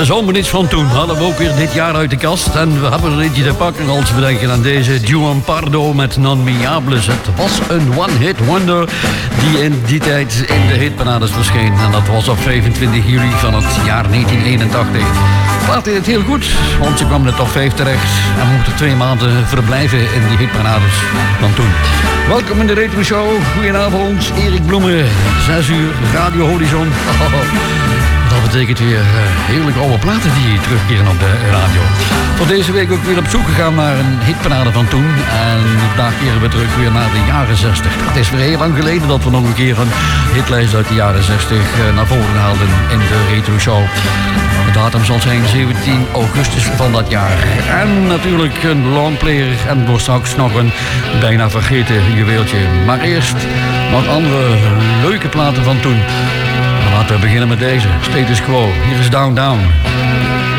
De zomerhits van toen hadden we ook weer dit jaar uit de kast. En we hebben er eentje te pakken als we denken aan deze Juan Pardo met Non Mi Hables. Het was een one-hit wonder die in die tijd in de hitparades verscheen. En dat was op 25 juli van het jaar 1981. Plaat deed het heel goed, want ze kwam in de top 5 terecht. En mochten 2 maanden verblijven in die hitparades van toen. Welkom in de Retro Show. Goedenavond, Erik Bloemen. 6 uur, Radio Horizon. Dat betekent weer heerlijk oude platen die terugkeren op de radio. Voor deze week ook weer op zoek gegaan naar een hitparade van toen. En daar keren we terug weer naar de jaren 60. Het is weer heel lang geleden dat we nog een keer een hitlijst uit de jaren 60 naar voren haalden in de Retro Show. De datum zal zijn 17 augustus van dat jaar. En natuurlijk een longplayer en door straks nog een bijna vergeten juweeltje. Maar eerst nog andere leuke platen van toen. Laten we beginnen met deze. Status Quo. Hier is Down Down.